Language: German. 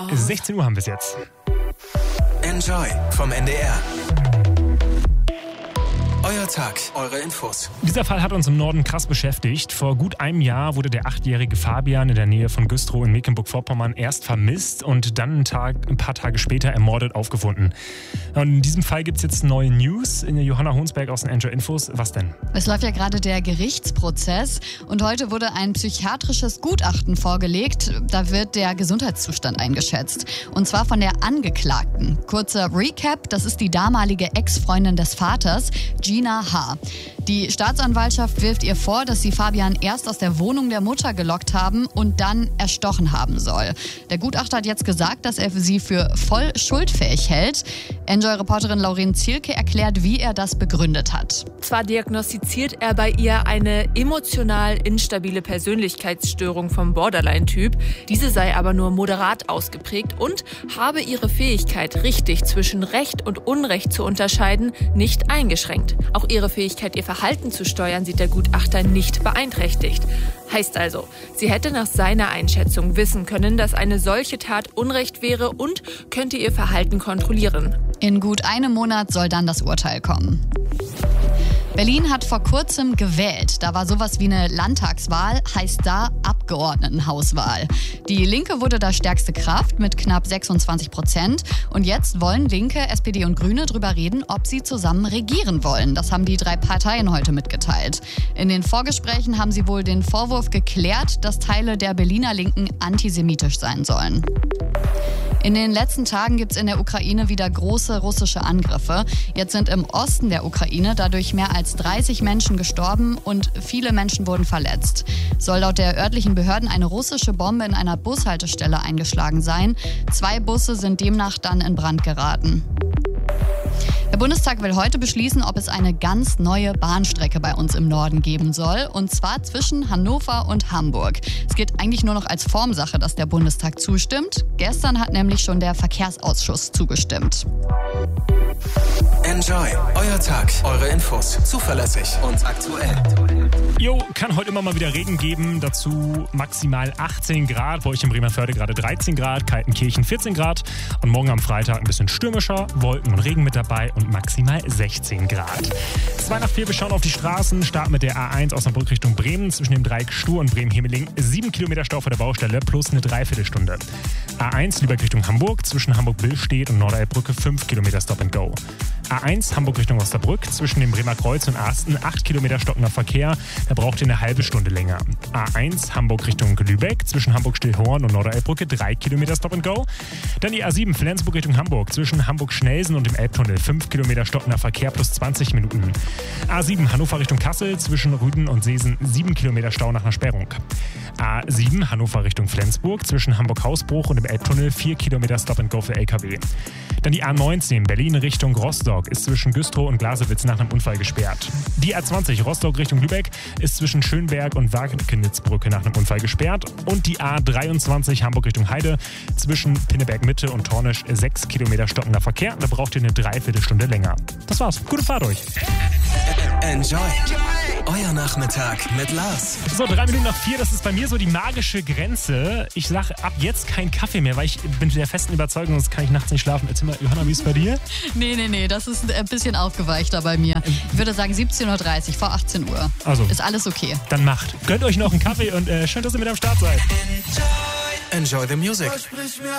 16 Uhr haben wir es jetzt. Enjoy vom NDR. Euer Tag, eure Infos. Dieser Fall hat uns im Norden krass beschäftigt. Vor gut einem Jahr wurde der 8-jährige Fabian in der Nähe von Güstrow in Mecklenburg-Vorpommern erst vermisst und dann ein paar Tage später ermordet aufgefunden. Und in diesem Fall gibt es jetzt neue News. Johanna Honsberg aus den Enjoy Infos. Was denn? Es läuft ja gerade der Gerichtsprozess und heute wurde ein psychiatrisches Gutachten vorgelegt. Da wird der Gesundheitszustand eingeschätzt. Und zwar von der Angeklagten. Kurzer Recap, das ist die damalige Ex-Freundin des Vaters, Gina H. Die Staatsanwaltschaft wirft ihr vor, dass sie Fabian erst aus der Wohnung der Mutter gelockt haben und dann erstochen haben soll. Der Gutachter hat jetzt gesagt, dass er sie für voll schuldfähig hält. Enjoy-Reporterin Lauren Zielke erklärt, wie er das begründet hat. Zwar diagnostiziert er bei ihr eine emotional instabile Persönlichkeitsstörung vom Borderline-Typ. Diese sei aber nur moderat ausgeprägt und habe ihre Fähigkeit, richtig zwischen Recht und Unrecht zu unterscheiden, nicht eingeschränkt. Auch ihre Fähigkeit, ihr Verhalten zu steuern, sieht der Gutachter nicht beeinträchtigt. Heißt also, sie hätte nach seiner Einschätzung wissen können, dass eine solche Tat Unrecht wäre und könnte ihr Verhalten kontrollieren. In gut einem Monat soll dann das Urteil kommen. Berlin hat vor kurzem gewählt. Da war sowas wie eine Landtagswahl, heißt da Abgeordnetenhauswahl. Die Linke wurde da stärkste Kraft mit knapp 26%. Und jetzt wollen Linke, SPD und Grüne drüber reden, ob sie zusammen regieren wollen. Das haben die 3 Parteien heute mitgeteilt. In den Vorgesprächen haben sie wohl den Vorwurf geklärt, dass Teile der Berliner Linken antisemitisch sein sollen. In den letzten Tagen gibt es in der Ukraine wieder große russische Angriffe. Jetzt sind im Osten der Ukraine dadurch mehr als 30 Menschen gestorben und viele Menschen wurden verletzt. Soll laut der örtlichen Behörden eine russische Bombe in einer Bushaltestelle eingeschlagen sein. 2 Busse sind demnach dann in Brand geraten. Der Bundestag will heute beschließen, ob es eine ganz neue Bahnstrecke bei uns im Norden geben soll. Und zwar zwischen Hannover und Hamburg. Es geht eigentlich nur noch als Formsache, dass der Bundestag zustimmt. Gestern hat nämlich schon der Verkehrsausschuss zugestimmt. Enjoy, euer Tag, eure Infos. Zuverlässig und aktuell. Kann heute immer mal wieder Regen geben. Dazu maximal 18 Grad. Bei euch in Bremervörde gerade 13 Grad, Kaltenkirchen 14 Grad. Und morgen am Freitag ein bisschen stürmischer, Wolken und Regen mit dabei und maximal 16 Grad. 2 nach 4, wir schauen auf die Straßen. Starten mit der A1 Osnabrück Richtung Bremen. Zwischen dem Dreieck Stur und Bremen-Hemeling 7 Kilometer Stau vor der Baustelle plus eine Dreiviertelstunde. A1 Lübeck Richtung Hamburg. Zwischen Hamburg-Billstedt und Norderelbbrücke 5 Kilometer Stop and Go. A1 Hamburg Richtung Osnabrück. Zwischen dem Bremer Kreuz und Asten 8 Kilometer stockender Verkehr. Da braucht ihr eine halbe Stunde länger. A1 Hamburg Richtung Lübeck. Zwischen Hamburg-Stillhorn und Norderelbbrücke 3 Kilometer Stop and Go. Dann die A7 Flensburg Richtung Hamburg. Zwischen Hamburg-Schnelsen und dem Elbtunnel 5 Kilometer stockender Verkehr plus 20 Minuten. A7 Hannover Richtung Kassel. Zwischen Rüden und Seesen 7 Kilometer Stau nach einer Sperrung. A7 Hannover Richtung Flensburg. Zwischen Hamburg-Hausbruch und dem Elbtunnel 4 Kilometer Stop and Go für LKW. Dann die A19 Berlin Richtung Rostock ist zwischen Güstrow und Glasewitz nach einem Unfall gesperrt. Die A20 Rostock Richtung Lübeck ist zwischen Schönberg und Wagenitzbrücke nach einem Unfall gesperrt. Und die A23 Hamburg Richtung Heide zwischen Pinneberg Mitte und Tornisch 6 Kilometer stockender Verkehr. Da braucht ihr eine Dreiviertelstunde länger. Das war's. Gute Fahrt euch. Enjoy. Euer Nachmittag mit Lars. So, 3 Minuten nach 4, das ist bei mir so die magische Grenze. Ich sage ab jetzt kein Kaffee mehr, weil ich bin der festen Überzeugung, sonst kann ich nachts nicht schlafen. Erzähl mal, Johanna, wie ist es bei dir? Nee, das ist ein bisschen aufgeweichter bei mir. Ich würde sagen 17:30 Uhr, vor 18 Uhr. Also, ist alles okay. Dann macht. Gönnt euch noch einen Kaffee und schön, dass ihr mit am Start seid. Enjoy the music.